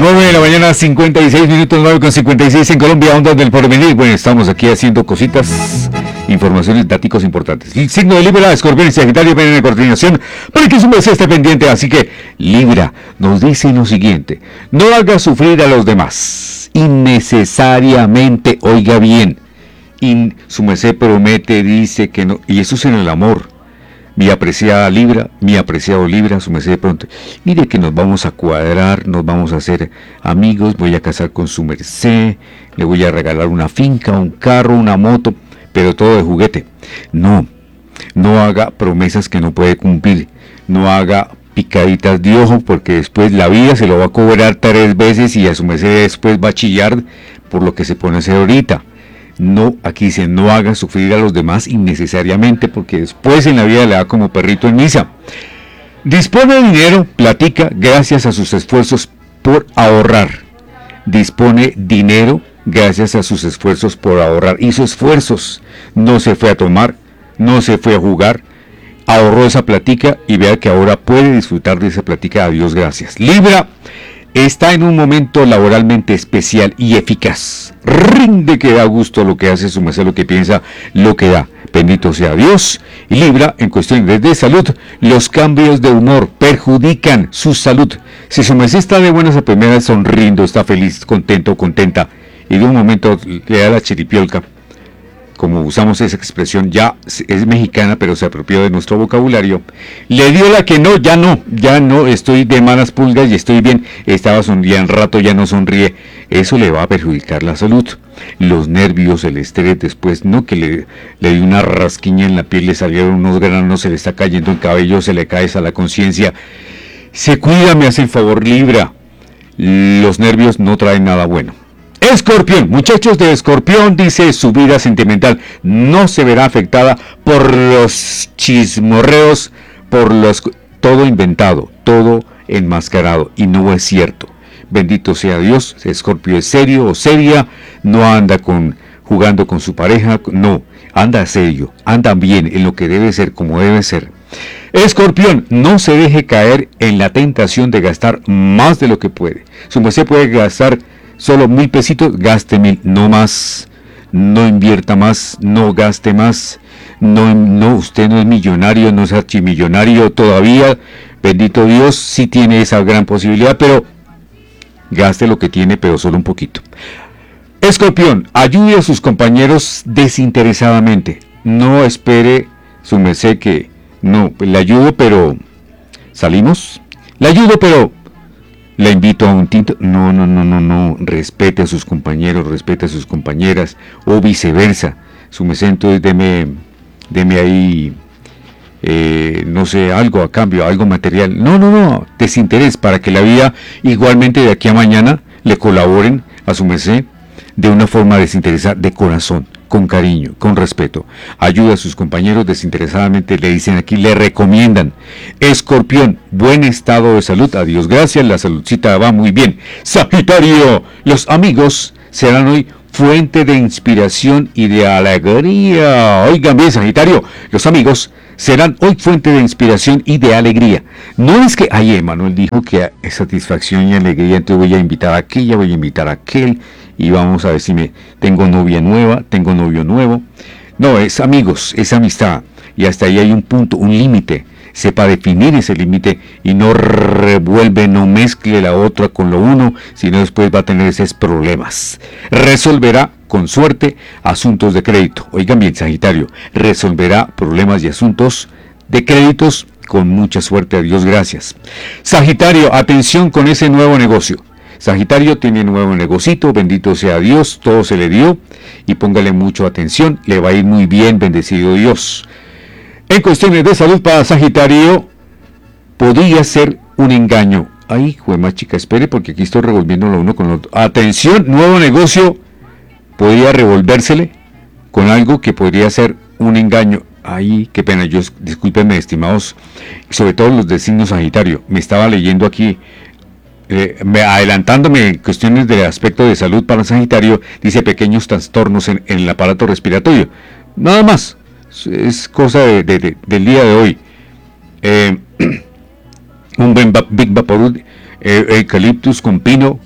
9 de la mañana, 56 minutos, 9:56 en Colombia, Ondas del Porvenir. Bueno, estamos aquí haciendo cositas, informaciones, datos importantes. El signo de Libra, Escorpión y Sagitario vienen en coordinación para que su merced esté pendiente. Así que, Libra nos dice lo siguiente: no haga sufrir a los demás innecesariamente, oiga bien. Y su merced promete, dice que no, y eso es en el amor. Mi apreciada Libra, mi apreciado Libra, su merced de pronto, mire que nos vamos a cuadrar, nos vamos a hacer amigos, voy a casar con su merced, le voy a regalar una finca, un carro, una moto, pero todo de juguete. No haga promesas que no puede cumplir, no haga picaditas de ojo, porque después la vida se lo va a cobrar 3 veces y a su merced después va a chillar por lo que se pone a hacer ahorita. No, aquí dice, no haga sufrir a los demás innecesariamente, porque después en la vida le da como perrito en misa. Dispone de dinero, platica, gracias a sus esfuerzos por ahorrar. Dispone dinero gracias a sus esfuerzos por ahorrar. Hizo esfuerzos, no se fue a tomar, no se fue a jugar, ahorró esa platica y vea que ahora puede disfrutar de esa platica. A Dios gracias. Libra está en un momento laboralmente especial y eficaz. Rinde que da gusto lo que hace su merced, lo que piensa, lo que da. Bendito sea Dios. Y Libra, en cuestiones de salud, los cambios de humor perjudican su salud. Si su merced está de buenas a primeras, sonriendo, está feliz, contento, contenta, y de un momento le da la chiripiolca, como usamos esa expresión, ya es mexicana, pero se apropió de nuestro vocabulario, le dio la que ya no, estoy de malas pulgas y estoy bien, estaba sonriendo un rato, ya no sonríe, eso le va a perjudicar la salud, los nervios, el estrés, después, no que le dio una rasquiña en la piel, le salieron unos granos, se le está cayendo el cabello, se le cae a la conciencia, se cuida, me hace el favor, Libra, los nervios no traen nada bueno. Escorpión, muchachos de Escorpión, dice, su vida sentimental no se verá afectada por los chismorreos, todo inventado, todo enmascarado, y no es cierto. Bendito sea Dios, Escorpio es serio o seria, no anda jugando con su pareja, no, anda serio, anda bien en lo que debe ser, como debe ser. Escorpión, no se deje caer en la tentación de gastar más de lo que puede. Su merced puede gastar solo 1,000 pesitos, gaste 1,000, no más, no invierta más, no gaste más, no, usted no es millonario, no es archimillonario todavía, bendito Dios, sí tiene esa gran posibilidad, pero gaste lo que tiene, pero solo un poquito. Escorpión, ayude a sus compañeros desinteresadamente, no espere su merced que, no, le ayudo, pero, ¿salimos? Le ayudo, pero le invito a un tinto. No. Respete a sus compañeros, respete a sus compañeras, o viceversa. Su merced, entonces deme ahí, no sé, algo a cambio, algo material. No. Desinterés para que la vida, igualmente de aquí a mañana, le colaboren a su merced de una forma desinteresada, de corazón, con cariño, con respeto. Ayuda a sus compañeros desinteresadamente, le dicen aquí, le recomiendan. Escorpión, buen estado de salud, a Dios gracias, la saludcita va muy bien. Sagitario, los amigos serán hoy fuente de inspiración y de alegría. Oigan bien, Sagitario, los amigos serán hoy fuente de inspiración y de alegría. No es que, Emanuel dijo que es satisfacción y alegría, entonces voy a invitar a aquella, voy a invitar a aquel, y vamos a ver si tengo novia nueva, tengo novio nuevo. No, es amigos, es amistad, y hasta ahí hay un punto, un límite. Sepa definir ese límite y no revuelve, no mezcle la otra con lo uno, sino después va a tener esos problemas. Resolverá con suerte asuntos de crédito. Oigan bien, Sagitario, resolverá problemas y asuntos de créditos con mucha suerte, a Dios gracias. Sagitario, atención con ese nuevo negocio. Sagitario tiene un nuevo negocito, bendito sea Dios, todo se le dio, y póngale mucha atención, le va a ir muy bien, bendecido Dios. En cuestiones de salud para Sagitario, podría ser un engaño. Ay, juema chica, espere, porque aquí estoy revolviéndolo uno con el otro. Atención, nuevo negocio, podría revolvérsele con algo que podría ser un engaño. Ay, qué pena, discúlpenme, estimados, sobre todo los de signo Sagitario, me estaba leyendo aquí, adelantándome en cuestiones del aspecto de salud para Sagitario, dice pequeños trastornos en el aparato respiratorio, nada más, es cosa del día de hoy. Un Big Vaporub, eucaliptus con pino,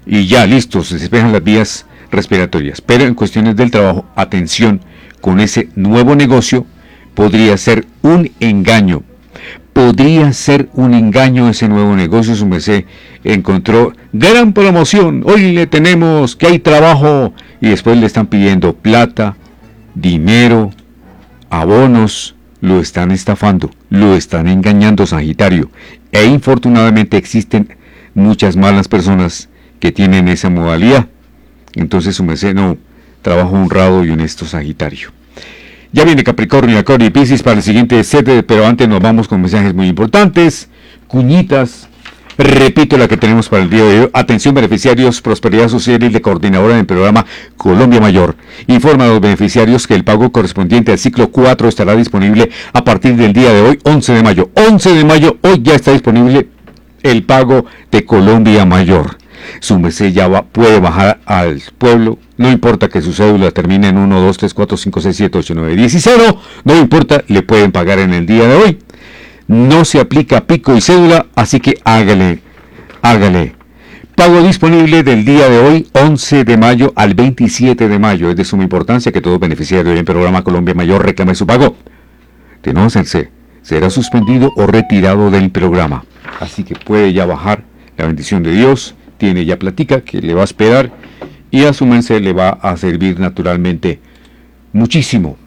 y ya listo, se despejan las vías respiratorias. Pero en cuestiones del trabajo, atención con ese nuevo negocio, podría ser un engaño. Podría ser un engaño ese nuevo negocio. Su merced encontró gran promoción, hoy le tenemos que hay trabajo, y después le están pidiendo plata, dinero, abonos. Lo están estafando, lo están engañando, Sagitario. E infortunadamente existen muchas malas personas que tienen esa modalidad. Entonces su merced no, trabajo honrado y honesto, Sagitario. Ya viene Capricornio, Acuario y Piscis para el siguiente set, pero antes nos vamos con mensajes muy importantes. Cuñitas, repito la que tenemos para el día de hoy. Atención beneficiarios, Prosperidad Social y de coordinadora del programa Colombia Mayor. Informa a los beneficiarios que el pago correspondiente al ciclo 4 estará disponible a partir del día de hoy, 11 de mayo. 11 de mayo, hoy ya está disponible el pago de Colombia Mayor. Su merced ya puede bajar al pueblo, no importa que su cédula termine en 1, 2, 3, 4, 5, 6, 7, 8, 9, 10 y 0, no importa, le pueden pagar en el día de hoy. No se aplica pico y cédula, así que hágale. Pago disponible del día de hoy, 11 de mayo al 27 de mayo. Es de suma importancia que todo beneficiario del programa Colombia Mayor reclame su pago. De no hacerse, será suspendido o retirado del programa. Así que puede ya bajar la bendición de Dios. Tiene ya platica que le va a esperar y a su merced le va a servir naturalmente muchísimo.